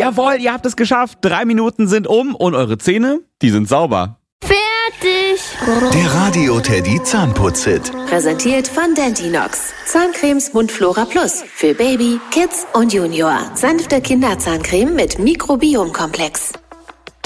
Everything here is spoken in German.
Jawohl, ihr habt es geschafft. 3 Minuten sind um und eure Zähne, die sind sauber. Fertig! Der Radio Teddy Zahnputz-Hit. Präsentiert von Dentinox. Zahncremes Mundflora Plus. Für Baby, Kids und Junior. Sanfte Kinderzahncreme mit Mikrobiomkomplex.